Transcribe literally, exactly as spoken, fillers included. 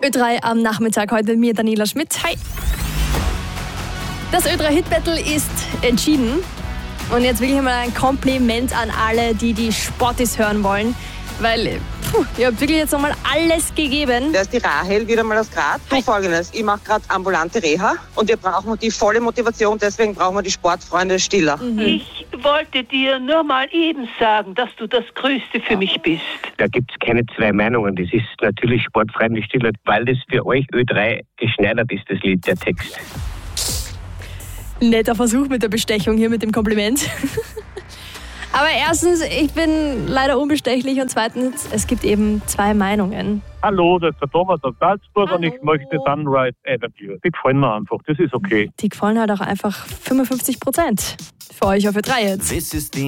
Ö drei am Nachmittag heute mit mir, Daniela Schmidt. Hi! Das Ö drei Hit Battle ist entschieden. Und jetzt wirklich mal ein Kompliment an alle, die die Sportis hören wollen. Weil puh, ihr habt wirklich jetzt nochmal alles gegeben. Da ist die Rahel wieder mal aus Graz. Du, Folgendes, ich mache gerade ambulante Reha und wir brauchen die volle Motivation, deswegen brauchen wir die Sportfreunde Stiller. Mhm. Ich wollte dir nur mal eben sagen, dass du das Größte für mich bist. Da gibt es keine zwei Meinungen. Das ist natürlich Sportfreunde Stiller, weil das für euch Ö drei geschneidert ist, das Lied, der Text. Netter Versuch mit der Bestechung hier, mit dem Kompliment. Aber erstens, ich bin leider unbestechlich und zweitens, es gibt eben zwei Meinungen. Hallo, das ist der Thomas aus Salzburg. Hallo. Und ich möchte Sunrise Avenue. Die gefallen mir einfach, das ist okay. Die gefallen halt auch einfach fünfundfünfzig Prozent für euch auf Ö drei jetzt.